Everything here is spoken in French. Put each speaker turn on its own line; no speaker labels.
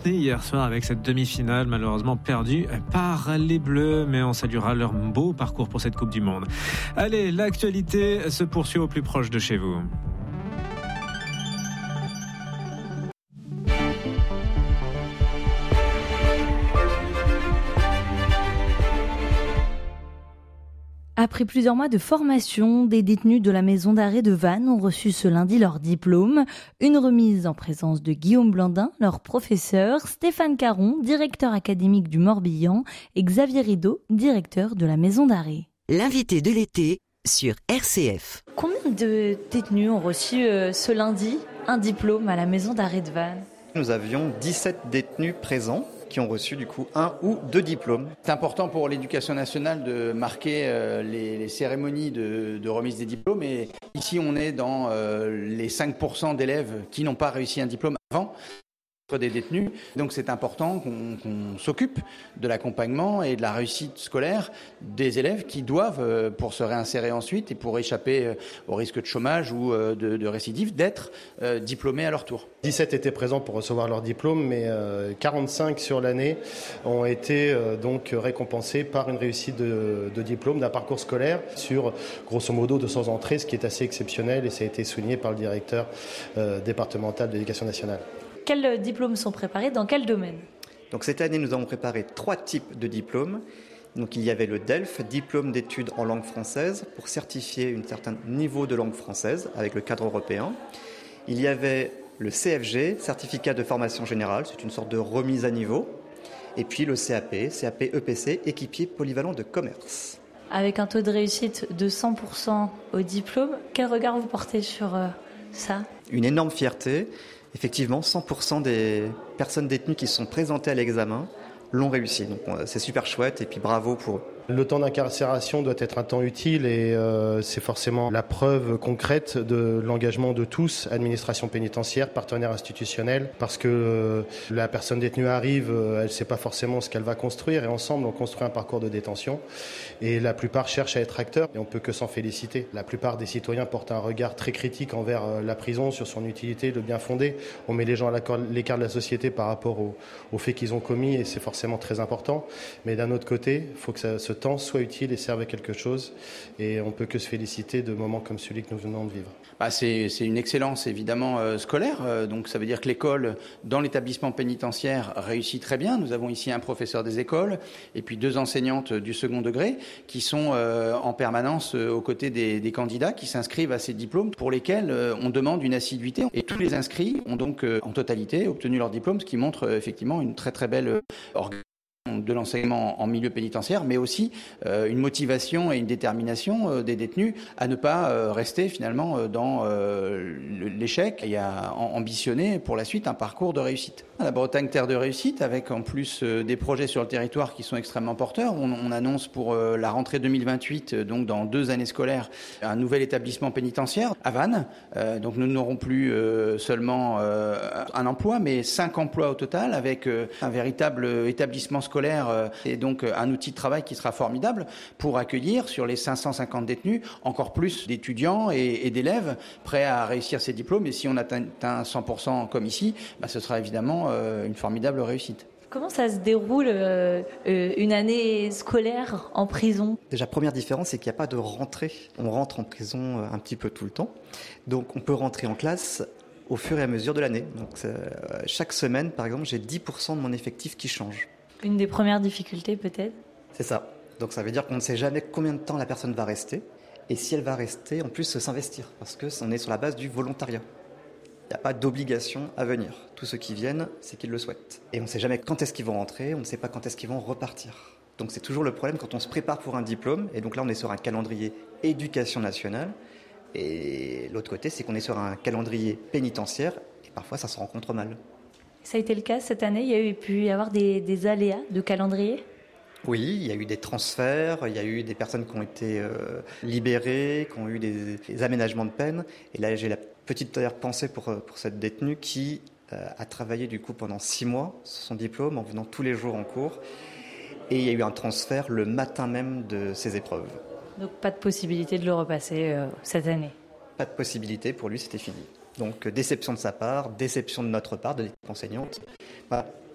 remporté hier soir avec cette demi-finale malheureusement perdue par les Bleus, mais on saluera leur beau parcours pour cette Coupe du Monde. Allez, l'actualité se poursuit au plus proche de chez vous.
Après plusieurs mois de formation, des détenus de la maison d'arrêt de Vannes ont reçu ce lundi leur diplôme. Une remise en présence de Guillaume Blandin, leur professeur, Stéphane Caron, directeur académique du Morbihan, et Xavier Rideau, directeur de la maison d'arrêt.
L'invité de l'été sur RCF.
Combien de détenus ont reçu ce lundi un diplôme à la maison d'arrêt de Vannes ?
Nous avions 17 détenus présents qui ont reçu du coup 1 ou 2 diplômes.
C'est important pour l'éducation nationale de marquer les cérémonies de remise des diplômes. Et ici, on est dans les 5% d'élèves qui n'ont pas réussi un diplôme avant des détenus. Donc c'est important qu'on s'occupe de l'accompagnement et de la réussite scolaire des élèves qui doivent, pour se réinsérer ensuite et pour échapper au risque de chômage ou de récidive, d'être diplômés à leur tour.
17 étaient présents pour recevoir leur diplôme, mais 45 sur l'année ont été donc récompensés par une réussite de diplôme d'un parcours scolaire sur grosso modo 200 entrées, ce qui est assez exceptionnel et ça a été souligné par le directeur départemental de l'Éducation nationale.
Quels diplômes sont préparés ? Dans quel domaine ?
Donc cette année, nous avons préparé 3 types de diplômes. Donc il y avait le DELF, diplôme d'études en langue française, pour certifier un certain niveau de langue française avec le cadre européen. Il y avait le CFG, certificat de formation générale, c'est une sorte de remise à niveau. Et puis le CAP EPC, équipier polyvalent de commerce.
Avec un taux de réussite de 100% au diplôme, quel regard vous portez sur ça ?
Une énorme fierté. Effectivement, 100% des personnes détenues qui se sont présentées à l'examen l'ont réussi. Donc c'est super chouette et puis bravo pour eux.
Le temps d'incarcération doit être un temps utile et c'est forcément la preuve concrète de l'engagement de tous, administration pénitentiaire, partenaires institutionnels, parce que la personne détenue arrive, elle ne sait pas forcément ce qu'elle va construire et ensemble on construit un parcours de détention et la plupart cherchent à être acteurs et on ne peut que s'en féliciter. La plupart des citoyens portent un regard très critique envers la prison sur son utilité, le bien fondé. On met les gens à l'écart de la société par rapport aux faits qu'ils ont commis et c'est forcément très important. Mais d'un autre côté, il faut que ce temps soit utile et serve à quelque chose et on peut que se féliciter de moments comme celui que nous venons de vivre.
C'est une excellence évidemment scolaire, donc ça veut dire que l'école dans l'établissement pénitentiaire réussit très bien. Nous avons ici un professeur des écoles et puis 2 enseignantes du second degré qui sont en permanence aux côtés des candidats qui s'inscrivent à ces diplômes pour lesquels on demande une assiduité et tous les inscrits ont donc en totalité obtenu leur diplôme, ce qui montre effectivement une très très belle organisation de l'enseignement en milieu pénitentiaire, mais aussi une motivation et une détermination des détenus à ne pas rester finalement dans l'échec et à ambitionner pour la suite un parcours de réussite. La Bretagne, terre de réussite, avec en plus des projets sur le territoire qui sont extrêmement porteurs. On annonce pour la rentrée 2028, donc dans 2 années scolaires, un nouvel établissement pénitentiaire à Vannes. Donc nous n'aurons plus seulement un emploi, mais 5 emplois au total, avec un véritable établissement scolaire et donc un outil de travail qui sera formidable pour accueillir sur les 550 détenus encore plus d'étudiants et d'élèves prêts à réussir ces diplômes. Et si on atteint 100% comme ici, ce sera évidemment une formidable réussite.
Comment ça se déroule une année scolaire en prison ?
Déjà, première différence, c'est qu'il n'y a pas de rentrée. On rentre en prison un petit peu tout le temps. Donc on peut rentrer en classe au fur et à mesure de l'année. Donc chaque semaine, par exemple, j'ai 10% de mon effectif qui change.
Une des premières difficultés peut-être ?
C'est ça. Donc ça veut dire qu'on ne sait jamais combien de temps la personne va rester. Et si elle va rester, en plus, s'investir. Parce qu'on est sur la base du volontariat. Il n'y a pas d'obligation à venir. Tous ceux qui viennent, c'est qu'ils le souhaitent. Et on ne sait jamais quand est-ce qu'ils vont rentrer, on ne sait pas quand est-ce qu'ils vont repartir. Donc c'est toujours le problème quand on se prépare pour un diplôme. Et donc là, on est sur un calendrier éducation nationale. Et l'autre côté, c'est qu'on est sur un calendrier pénitentiaire. Et parfois, ça se rencontre mal.
Ça a été le cas cette année ? Il y a pu y avoir des aléas de calendrier ?
Oui, il y a eu des transferts, il y a eu des personnes qui ont été libérées, qui ont eu des aménagements de peine. Et là, j'ai la petite pensée pour cette détenue qui a travaillé du coup pendant 6 mois sur son diplôme en venant tous les jours en cours. Et il y a eu un transfert le matin même de ses épreuves.
Donc pas de possibilité de le repasser cette année ?
Pas de possibilité, pour lui c'était fini. Donc déception de sa part, déception de notre part, de l'équipe enseignante. Voilà.